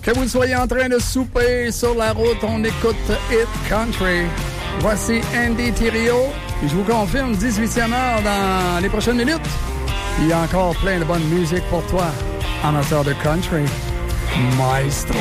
Que vous soyez en train de souper sur la route, on écoute Hit Country. Voici Andy Thériault. Je vous confirme, 18e heure dans les prochaines minutes. Il y a encore plein de bonne musique pour toi, amateur de country. Maestro.